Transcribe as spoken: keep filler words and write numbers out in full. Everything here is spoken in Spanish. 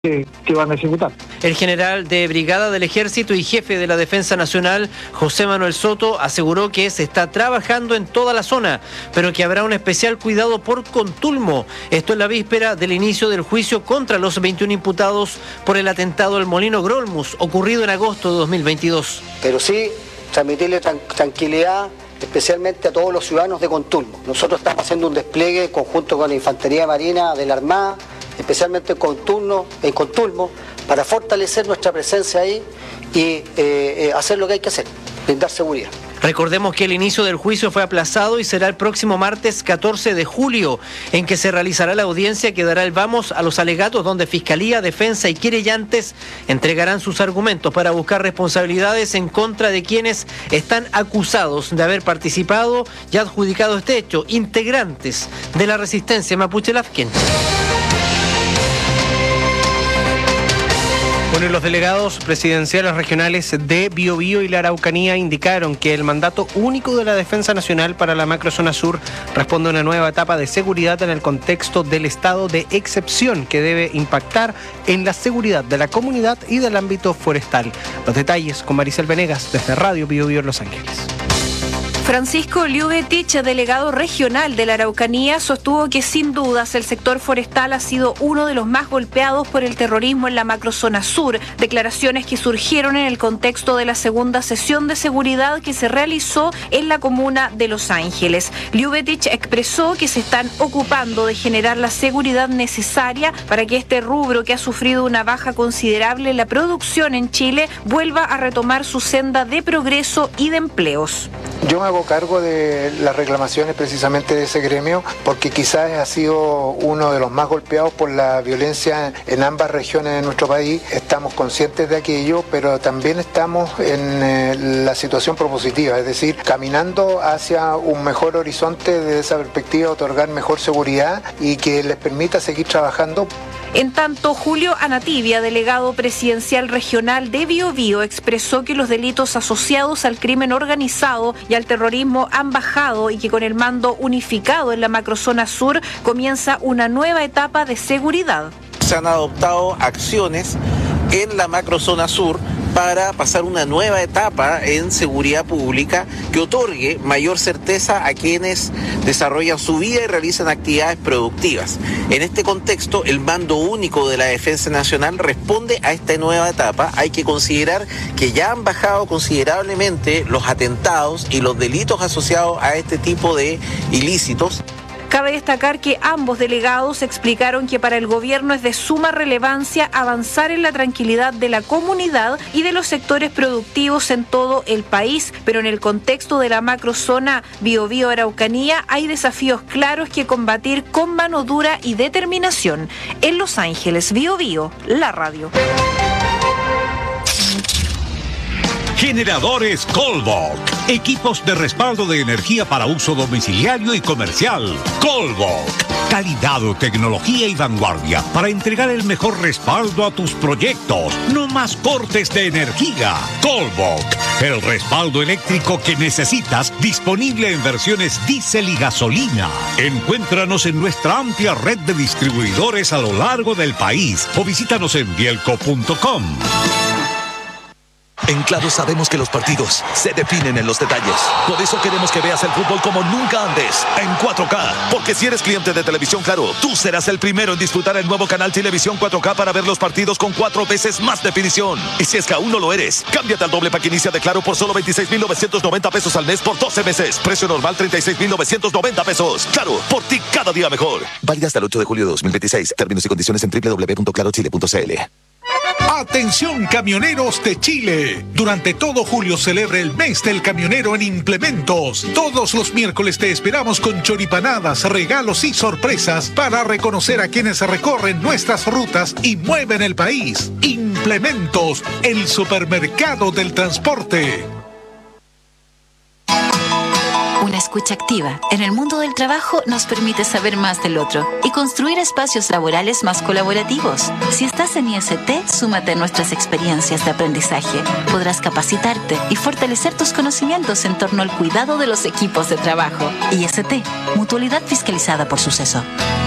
Que, que van a ejecutar. El general de brigada del Ejército y jefe de la Defensa Nacional, José Manuel Soto, aseguró que se está trabajando en toda la zona, pero que habrá un especial cuidado por Contulmo. Esto en la víspera del inicio del juicio contra los veintiún imputados por el atentado al Molino Grolmus, ocurrido en agosto de dos mil veintidós. Pero sí, transmitirle tran- tranquilidad especialmente a todos los ciudadanos de Contulmo. Nosotros estamos haciendo un despliegue conjunto con la Infantería Marina de la Armada, especialmente en Contulmo, en Contulmo, para fortalecer nuestra presencia ahí y eh, eh, hacer lo que hay que hacer, brindar seguridad. Recordemos que el inicio del juicio fue aplazado y será el próximo martes catorce de julio, en que se realizará la audiencia que dará el vamos a los alegatos, donde Fiscalía, Defensa y querellantes entregarán sus argumentos para buscar responsabilidades en contra de quienes están acusados de haber participado y adjudicado este hecho, integrantes de la resistencia mapuche Lafken. Bueno, y los delegados presidenciales regionales de Biobío y la Araucanía indicaron que el mandato único de la Defensa Nacional para la macrozona sur responde a una nueva etapa de seguridad en el contexto del estado de excepción que debe impactar en la seguridad de la comunidad y del ámbito forestal. Los detalles con Maricel Venegas desde Radio Biobío en Los Ángeles. Francisco Liubetich, delegado regional de la Araucanía, sostuvo que sin dudas el sector forestal ha sido uno de los más golpeados por el terrorismo en la macrozona sur, declaraciones que surgieron en el contexto de la segunda sesión de seguridad que se realizó en la comuna de Los Ángeles. Liubetich expresó que se están ocupando de generar la seguridad necesaria para que este rubro, que ha sufrido una baja considerable en la producción en Chile, vuelva a retomar su senda de progreso y de empleos. Yo me hago cargo de las reclamaciones precisamente de ese gremio porque quizás ha sido uno de los más golpeados por la violencia en ambas regiones de nuestro país. Estamos conscientes de aquello, pero también estamos en eh, la situación propositiva, es decir, caminando hacia un mejor horizonte de esa perspectiva, otorgar mejor seguridad y que les permita seguir trabajando. En tanto, Julio Anatibia, delegado presidencial regional de Biobío, expresó que los delitos asociados al crimen organizado y al terrorismo han bajado y que con el mando unificado en la macrozona sur comienza una nueva etapa de seguridad. Se han adoptado acciones en la macrozona sur para pasar una nueva etapa en seguridad pública que otorgue mayor certeza a quienes desarrollan su vida y realizan actividades productivas. En este contexto, el mando único de la Defensa Nacional responde a esta nueva etapa. Hay que considerar que ya han bajado considerablemente los atentados y los delitos asociados a este tipo de ilícitos. Cabe destacar que ambos delegados explicaron que para el gobierno es de suma relevancia avanzar en la tranquilidad de la comunidad y de los sectores productivos en todo el país, pero en el contexto de la macrozona Biobío-Araucanía hay desafíos claros que combatir con mano dura y determinación. En Los Ángeles, Biobío, la radio. Generadores Colbok. Equipos de respaldo de energía para uso domiciliario y comercial. Colbok. Calidad, tecnología y vanguardia para entregar el mejor respaldo a tus proyectos. No más cortes de energía. Colbok. El respaldo eléctrico que necesitas, disponible en versiones diésel y gasolina. Encuéntranos en nuestra amplia red de distribuidores a lo largo del país o visítanos en bielco punto com. En Claro sabemos que los partidos se definen en los detalles. Por eso queremos que veas el fútbol como nunca antes, en cuatro K. Porque si eres cliente de Televisión Claro, tú serás el primero en disfrutar el nuevo canal Televisión cuatro K para ver los partidos con cuatro veces más definición. Y si es que aún no lo eres, cámbiate al doble pack inicia de Claro por solo veintiséis mil novecientos noventa pesos al mes por doce meses. Precio normal treinta y seis mil novecientos noventa pesos. Claro, por ti cada día mejor. Válida hasta el ocho de julio de dos mil veintiséis. Términos y condiciones en doble u doble u doble u punto claro chile punto c l. Atención camioneros de Chile. Durante todo julio celebre el mes del camionero en Implementos. Todos los miércoles te esperamos con choripanadas, regalos y sorpresas para reconocer a quienes recorren nuestras rutas y mueven el país. Implementos, el supermercado del transporte. Una escucha activa en el mundo del trabajo nos permite saber más del otro y construir espacios laborales más colaborativos. Si estás en I S T, súmate a nuestras experiencias de aprendizaje. Podrás capacitarte y fortalecer tus conocimientos en torno al cuidado de los equipos de trabajo. I S T, Mutualidad Fiscalizada por Suceso.